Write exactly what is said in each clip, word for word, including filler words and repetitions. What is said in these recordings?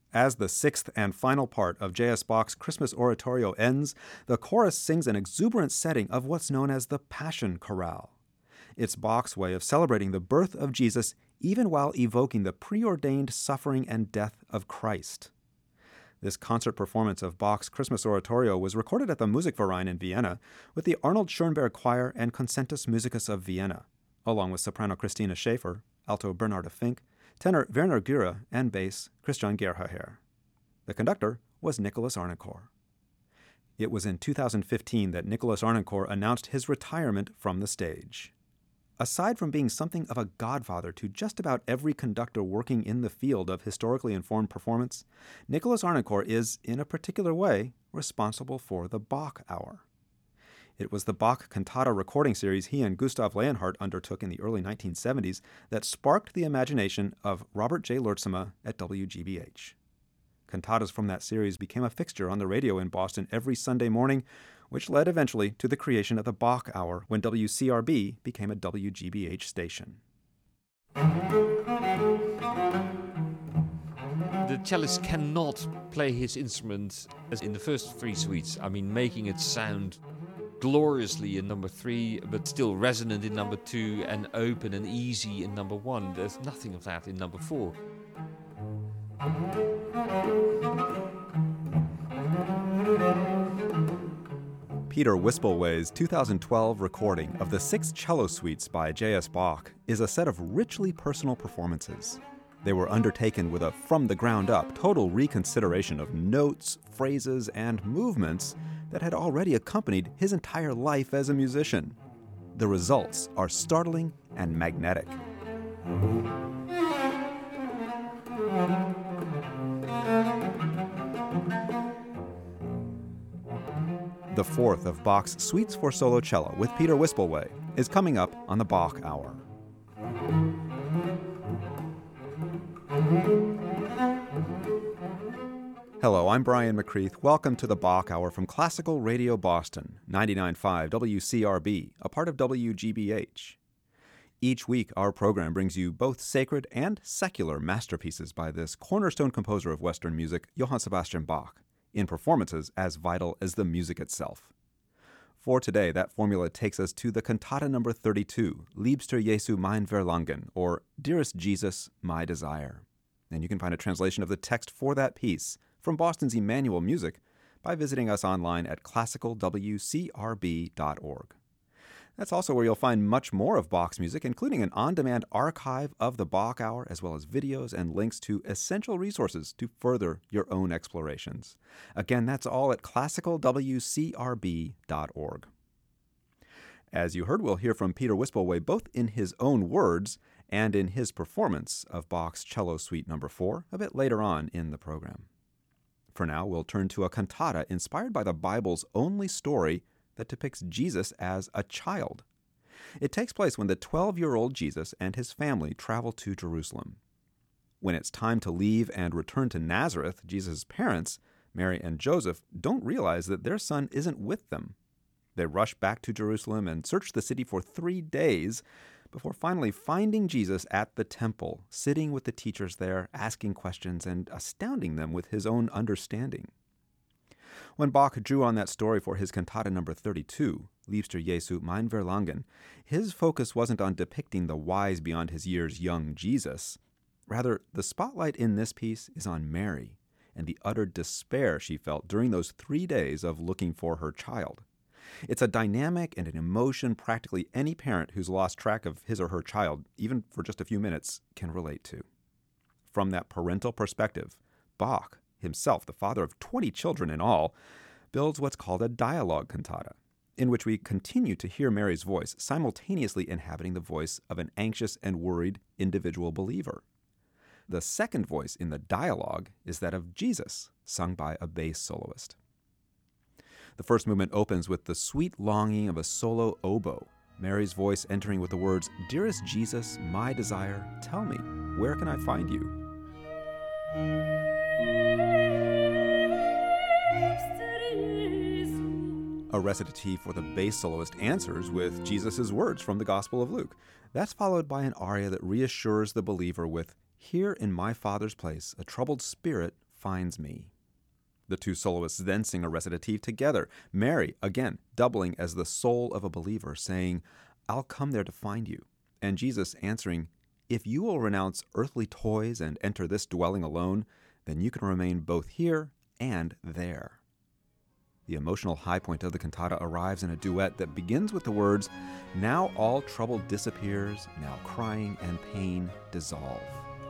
As the sixth and final part of J S. Bach's Christmas Oratorio ends, the chorus sings an exuberant setting of what's known as the Passion Chorale. It's Bach's way of celebrating the birth of Jesus even while evoking the preordained suffering and death of Christ. This concert performance of Bach's Christmas Oratorio was recorded at the Musikverein in Vienna with the Arnold Schoenberg Choir and Concentus Musicus of Vienna, along with soprano Christina Schaefer, alto Bernarda Fink, tenor Werner Göre, and bass Christian Gerhaher. The conductor was Nicholas Arnoncourt. It was in two thousand fifteen that Nicholas Arnoncourt announced his retirement from the stage. Aside from being something of a godfather to just about every conductor working in the field of historically informed performance, Nicholas Arnoncourt is, in a particular way, responsible for the Bach Hour. It was the Bach cantata recording series he and Gustav Leonhardt undertook in the early nineteen seventies that sparked the imagination of Robert J. Lertzema at W G B H. Cantatas from that series became a fixture on the radio in Boston every Sunday morning, which led eventually to the creation of the Bach Hour when W C R B became a W G B H station. The cellist cannot play his instrument as in the first three suites. I mean, making it sound gloriously in number three, but still resonant in number two and open and easy in number one. There's nothing of that in number four. Peter Wispelwey's two thousand twelve recording of the six cello suites by J S. Bach is a set of richly personal performances. They were undertaken with a from-the-ground-up total reconsideration of notes, phrases, and movements that had already accompanied his entire life as a musician. The results are startling and magnetic. The fourth of Bach's Suites for Solo Cello with Peter Wispelwey is coming up on the Bach Hour. Hello, I'm Brian McCreath. Welcome to the Bach Hour from Classical Radio Boston, ninety-nine point five W C R B, a part of W G B H. Each week, our program brings you both sacred and secular masterpieces by this cornerstone composer of Western music, Johann Sebastian Bach, in performances as vital as the music itself. For today, that formula takes us to the cantata number thirty-two, Liebster Jesu mein Verlangen, or Dearest Jesus, My Desire. And you can find a translation of the text for that piece from Boston's Emmanuel Music by visiting us online at classical w c r b dot org. That's also where you'll find much more of Bach's music, including an on-demand archive of the Bach Hour, as well as videos and links to essential resources to further your own explorations. Again, that's all at classical w c r b dot org. As you heard, we'll hear from Peter Wispelwey both in his own words and in his performance of Bach's Cello Suite number four a bit later on in the program. For now, we'll turn to a cantata inspired by the Bible's only story that depicts Jesus as a child. It takes place when the twelve-year-old Jesus and his family travel to Jerusalem. When it's time to leave and return to Nazareth, Jesus' parents, Mary and Joseph, don't realize that their son isn't with them. They rush back to Jerusalem and search the city for three days before finally finding Jesus at the temple, sitting with the teachers there, asking questions and astounding them with his own understanding. When Bach drew on that story for his cantata number thirty-two, Liebster Jesu mein Verlangen, his focus wasn't on depicting the wise beyond his years young Jesus. Rather, the spotlight in this piece is on Mary and the utter despair she felt during those three days of looking for her child. It's a dynamic and an emotion practically any parent who's lost track of his or her child, even for just a few minutes, can relate to. From that parental perspective, Bach, himself the father of twenty children in all, builds what's called a dialogue cantata, in which we continue to hear Mary's voice simultaneously inhabiting the voice of an anxious and worried individual believer. The second voice in the dialogue is that of Jesus, sung by a bass soloist. The first movement opens with the sweet longing of a solo oboe, Mary's voice entering with the words, "Dearest Jesus, my desire, tell me, where can I find you?" A recitative for the bass soloist answers with Jesus' words from the Gospel of Luke. That's followed by an aria that reassures the believer with, "Here in my Father's place, a troubled spirit finds me. The two soloists then sing a recitative together, Mary, again, doubling as the soul of a believer, saying, I'll come there to find you, and Jesus answering, if you will renounce earthly toys and enter this dwelling alone, then you can remain both here and there. The emotional high point of the cantata arrives in a duet that begins with the words, now all trouble disappears, now crying and pain dissolve.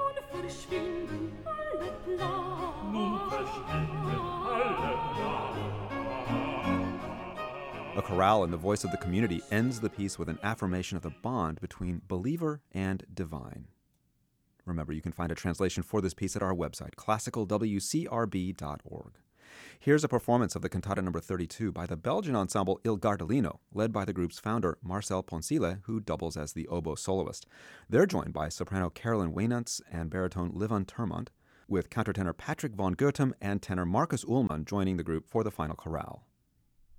A chorale in the voice of the community ends the piece with an affirmation of the bond between believer and divine. Remember, you can find a translation for this piece at our website, classical w c r b dot org. Here's a performance of the cantata number thirty-two by the Belgian ensemble Il Gardellino, led by the group's founder, Marcel Poncile, who doubles as the oboe soloist. They're joined by soprano Carolyn Waynants and baritone Livon Termont, with countertenor Patrick von Goetham and tenor Marcus Ullmann joining the group for the final chorale.